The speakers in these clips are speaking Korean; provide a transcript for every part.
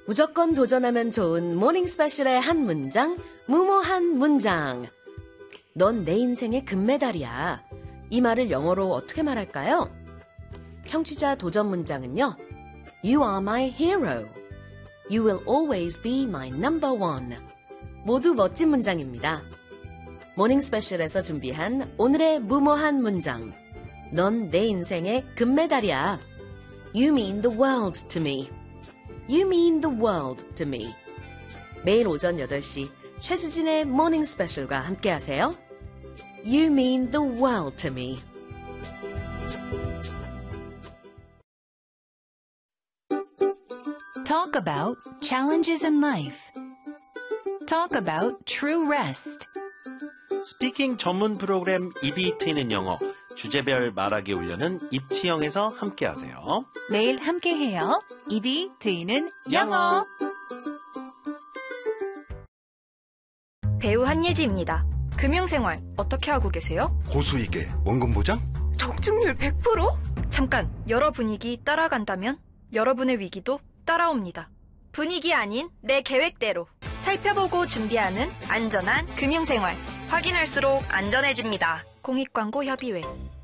무조건 도전하면 좋은 모닝 스페셜의 한 문장, 무모한 문장. 넌 내 인생의 금메달이야. 이 말을 영어로 어떻게 말할까요? 청취자 도전 문장은요. You are my hero. You will always be my number one. 모두 멋진 문장입니다. 모닝 스페셜에서 준비한 오늘의 무모한 문장. 넌 내 인생의 금메달이야. You mean the world to me. You mean the world to me. 매일 오전 8시 최수진의 모닝 스페셜과 함께하세요. You mean the world to me. Talk about challenges in life. Talk about true rest. 스피킹 전문 프로그램 입이 트이는 영어 주제별 말하기 훈련은 입치영에서 함께하세요. 매일 함께해요. 입이 트이는 영어. 배우 한예지입니다. 금융생활 어떻게 하고 계세요? 고수익에 원금 보장? 적중률 100%? 잠깐, 여러 분위기 따라간다면 여러분의 위기도 따라옵니다. 분위기 아닌 내 계획대로 살펴보고 준비하는 안전한 금융생활. 확인할수록 안전해집니다. 공익광고협의회.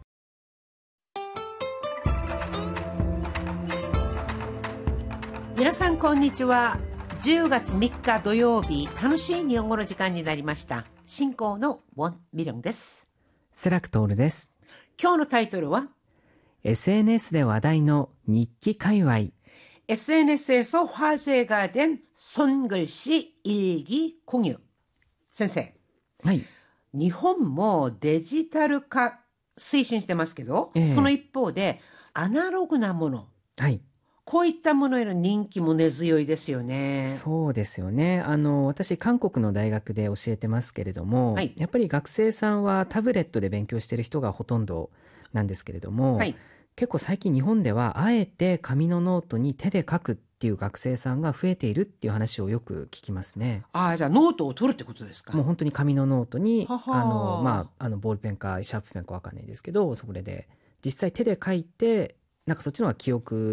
皆さんこんにちは。10月3日土曜日、楽しい日本語の時間になりました。進行のウォン・ミリョンです。 スラクトールです。 今日のタイトルは SNS で話題の日記界隈。 SNS에서 화제가 된 손글씨 일기 공유. 先生。 はい。 日本もデジタル化推進してますけど、その一方でアナログなもの。 はい。 こういったものへの人気も根強いですよね。 そうですよね。私、韓国の大学で教えてますけれども、やっぱり学生さんはタブレットで勉強してる人がほとんどなんですけれども、結構最近日本ではあえて紙のノートに手で書くっていう学生さんが増えているっていう話をよく聞きますね。 ああ、じゃあノートを取るってことですか？ もう本当に紙のノートに、ボールペンかシャープペンかわかんないですけど、それで実際手で書いて、なんかそっちの方が記憶